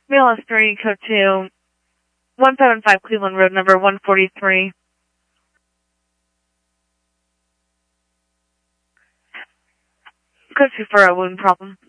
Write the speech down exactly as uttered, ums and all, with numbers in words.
Mail S three, code two, one seven five Cleveland Road, number one forty-three. Code two for a wound problem.